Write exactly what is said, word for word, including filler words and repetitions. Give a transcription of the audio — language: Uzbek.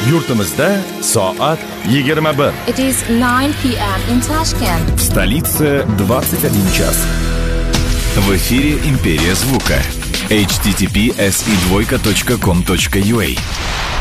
Yurtimizda soat yigirma bir. It is nine p m in Tashkent. В столице двадцать один час. В эфире «Империя звука». эйч ти ти пи эс и двойка точка ком точка ю а.